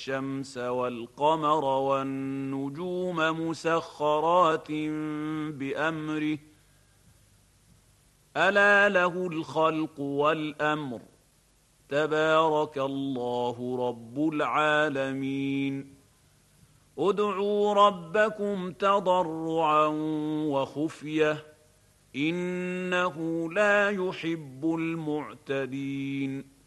الشمس والقمر والنجوم مسخرات بأمره ألا له الخلق والأمر تبارك الله رب العالمين ادعوا ربكم تضرعا وخفية إنه لا يحب المعتدين